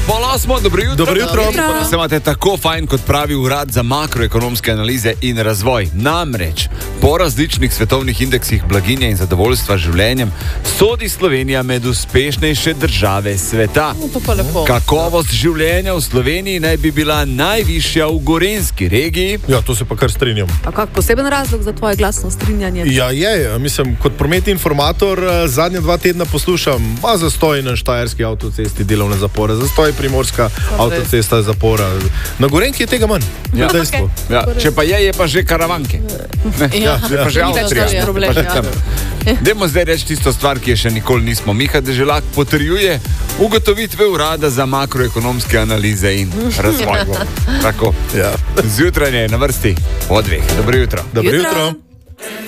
8:30, dobro jutro. Dobro jutro. Se imate tako fajn, kot pravi Urad za makroekonomske analize in razvoj. Namreč, po različnih svetovnih indeksih blaginje in zadovoljstva z življenjem sodi Slovenija med uspešnejše države sveta. To pa lepo. Kakovost življenja v Sloveniji naj bi bila najvišja v Gorenjski regiji. Ja, to se pa kar strinjam. A kak poseben razlog za tvoje glasno strinjanje? Ja, mislim, kot prometni informator zadnja 2 tedna poslušam, zastoj na Štajerski avtocesti, delovne zapore, zastoj Primorska avtocesta zapora. Na Gorenjki je tega manj. Ja. Dejstvo. Ja, če pa je pa že Karavanke. Pa že Avstrija. problem, Pa že ja. tam. Dajmo zdaj reči tisto stvar, ki je še nikoli nismo. Miha Deželak potrjuje ugotovitve Urada za makroekonomske analize in razvoj. Tako. Ja. Zjutraj je na vrsti od 2. Dobro jutro. Dobro jutro.